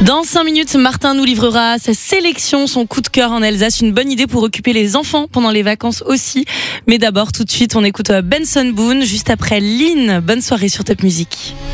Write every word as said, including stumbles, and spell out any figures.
Dans cinq minutes, Martin nous livrera sa sélection, son coup de cœur en Alsace. Une bonne idée pour occuper les enfants pendant les vacances aussi. Mais d'abord, tout de suite, on écoute Benson Boone juste après Lynn. Bonne soirée sur Top Music.